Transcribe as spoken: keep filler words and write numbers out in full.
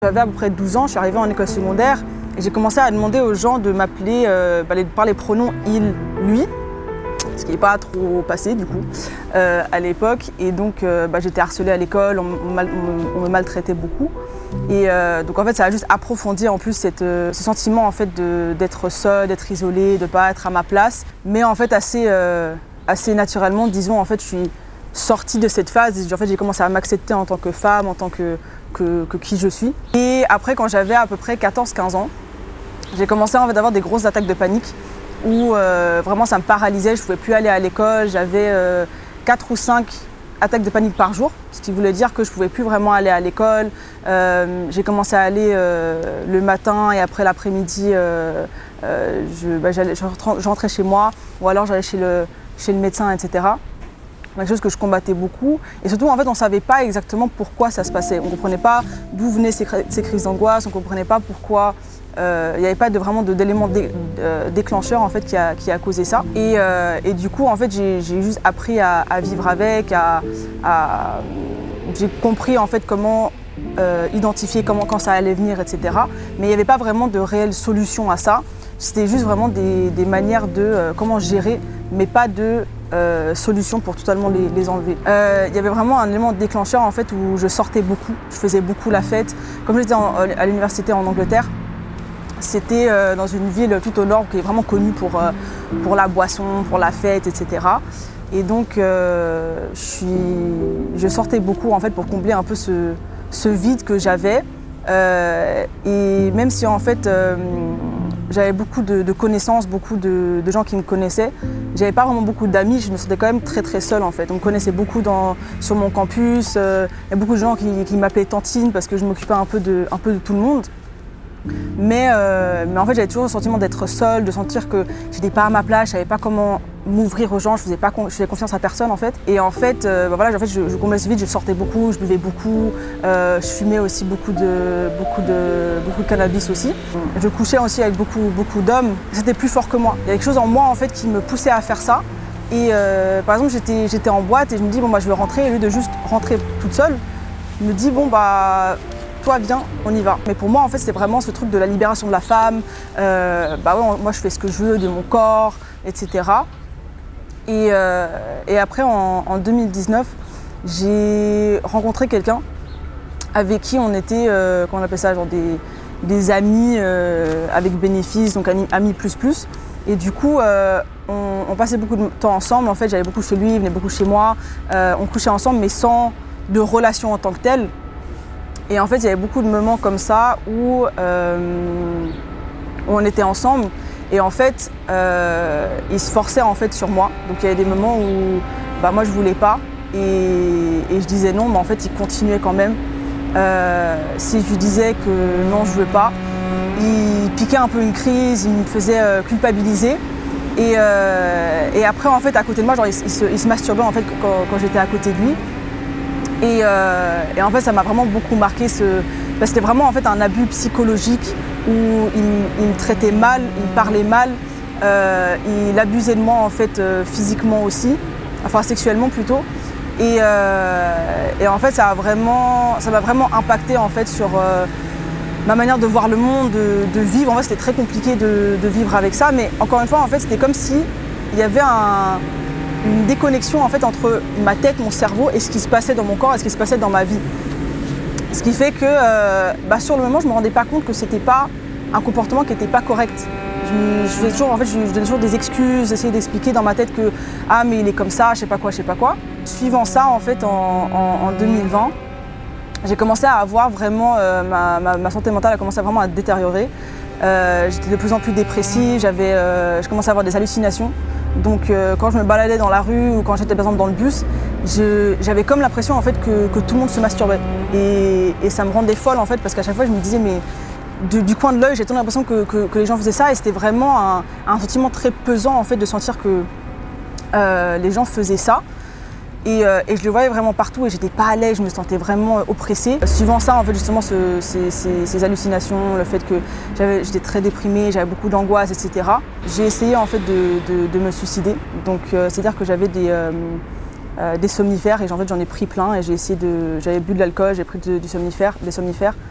J'avais à peu près douze ans, je suis arrivée en école secondaire et j'ai commencé à demander aux gens de m'appeler euh, par les pronoms il, lui, ce qui n'est pas trop passé du coup euh, à l'époque. Et donc euh, bah, j'étais harcelée à l'école, on, on, on me maltraitait beaucoup. Et euh, donc en fait ça a juste approfondi en plus cette, euh, ce sentiment en fait d'être seule, d'être isolée, de ne pas être à ma place. Mais en fait assez, euh, assez naturellement, disons, en fait je suis sortie de cette phase et en fait j'ai commencé à m'accepter en tant que femme, en tant que Que, que qui je suis. Et après, quand j'avais à peu près quatorze quinze ans, j'ai commencé en fait, à avoir des grosses attaques de panique où euh, vraiment ça me paralysait, je ne pouvais plus aller à l'école, j'avais euh, quatre ou cinq attaques de panique par jour, ce qui voulait dire que je ne pouvais plus vraiment aller à l'école. Euh, j'ai commencé à aller euh, le matin et après l'après-midi, euh, euh, je, bah, je rentrais chez moi ou alors j'allais chez le, chez le médecin, et cetera. Quelque chose que je combattais beaucoup. Et surtout, en fait, on ne savait pas exactement pourquoi ça se passait. On ne comprenait pas d'où venaient ces, ces crises d'angoisse, on ne comprenait pas pourquoi euh, il n'y avait pas de, vraiment d'élément dé, euh, déclencheur en fait, qui, a, qui a causé ça. Et, euh, et du coup, en fait, j'ai juste appris à, à vivre avec, à, à, j'ai compris en fait, comment euh, identifier comment, quand ça allait venir, et cetera. Mais il n'y avait pas vraiment de réelle solution à ça. C'était juste vraiment des, des manières de euh, comment gérer, mais pas de Euh, solution pour totalement les, les enlever. Il euh, y avait vraiment un élément déclencheur en fait où je sortais beaucoup, je faisais beaucoup la fête. Comme je disais en, à l'université en Angleterre, c'était euh, dans une ville tout au nord qui est vraiment connue pour, euh, pour la boisson, pour la fête, et cetera. Et donc euh, je, suis, je sortais beaucoup en fait pour combler un peu ce, ce vide que j'avais. Euh, et même si en fait euh, j'avais beaucoup de, de connaissances, beaucoup de, de gens qui me connaissaient, j'avais pas vraiment beaucoup d'amis, je me sentais quand même très très seule en fait. On me connaissait beaucoup dans, sur mon campus, euh, il y a beaucoup de gens qui, qui m'appelaient Tantine parce que je m'occupais un peu de, un peu de tout le monde. Mais, euh, mais en fait j'avais toujours le sentiment d'être seule, de sentir que j'étais pas à ma place, je savais pas comment m'ouvrir aux gens, je faisais pas je faisais confiance à personne en fait. Et en fait, euh, bah voilà, en fait je, je comblais ce vide, je sortais beaucoup, je buvais beaucoup, euh, je fumais aussi beaucoup de, beaucoup, de, beaucoup de cannabis aussi. Je couchais aussi avec beaucoup, beaucoup d'hommes, c'était plus fort que moi. Il y a quelque chose en moi en fait qui me poussait à faire ça. Et euh, par exemple j'étais j'étais en boîte et je me dis bon bah je vais rentrer, au lieu de juste rentrer toute seule, je me dis bon bah toi viens, on y va. Mais pour moi en fait c'était vraiment ce truc de la libération de la femme, euh, bah ouais, moi je fais ce que je veux de mon corps, et cetera. Et, euh, et après en, en deux mille dix-neuf, j'ai rencontré quelqu'un avec qui on était, euh, comment on appelle ça, genre des, des amis euh, avec bénéfice, donc amis plus plus. Et du coup, euh, on, on passait beaucoup de temps ensemble. En fait, j'allais beaucoup chez lui, il venait beaucoup chez moi. Euh, on couchait ensemble, mais sans de relation en tant que telle. Et en fait, il y avait beaucoup de moments comme ça où, euh, où on était ensemble. Et en fait, euh, il se forçait en fait sur moi. Donc il y avait des moments où bah, moi je voulais pas et, et je disais non, mais en fait il continuait quand même. Euh, si je lui disais que non, je veux pas, il piquait un peu une crise, il me faisait euh, culpabiliser. Et, euh, et après en fait à côté de moi, genre, il, il, se, il se masturbait en fait quand, quand j'étais à côté de lui. Et, euh, et en fait ça m'a vraiment beaucoup marqué. Ce... Bah, c'était vraiment en fait un abus psychologique où il, il me traitait mal, il me parlait mal, euh, il abusait de moi en fait euh, physiquement aussi, enfin sexuellement plutôt. Et, euh, et en fait ça a vraiment, ça m'a vraiment impacté en fait sur euh, ma manière de voir le monde, de, de vivre. En fait c'était très compliqué de, de vivre avec ça, mais encore une fois en fait c'était comme si il y avait un, une déconnexion en fait entre ma tête, mon cerveau et ce qui se passait dans mon corps et ce qui se passait dans ma vie. Ce qui fait que euh, bah, sur le moment, je ne me rendais pas compte que ce n'était pas un comportement qui n'était pas correct. Je, je, faisais toujours, en fait, je, je donnais toujours des excuses, j'essayais d'expliquer dans ma tête que ah mais il est comme ça, je sais pas quoi, je sais pas quoi. Suivant ça, en fait, en, en, en deux mille vingt, j'ai commencé à avoir vraiment, euh, ma, ma, ma santé mentale a commencé vraiment à détériorer. Euh, j'étais de plus en plus dépressive, j'avais, euh, je commençais à avoir des hallucinations. Donc euh, quand je me baladais dans la rue ou quand j'étais par exemple dans le bus, j'avais comme l'impression en fait que, que tout le monde se masturbait. Et, et ça me rendait folle en fait parce qu'à chaque fois je me disais mais du, du coin de l'œil j'ai toujours l'impression que, que, que les gens faisaient ça et c'était vraiment un, un sentiment très pesant en fait de sentir que euh, les gens faisaient ça. Et, euh, et je le voyais vraiment partout et j'étais pas à l'aise, je me sentais vraiment oppressée. Suivant ça, en fait, justement, ce, ces, ces, ces hallucinations, le fait que j'étais très déprimée, j'avais beaucoup d'angoisse, et cetera. J'ai essayé en fait de, de, de me suicider. Donc, euh, c'est-à-dire que j'avais des, euh, euh, des somnifères et en fait, j'en ai pris plein et j'ai essayé de, j'avais bu de l'alcool, j'ai pris de, du somnifère, des somnifères.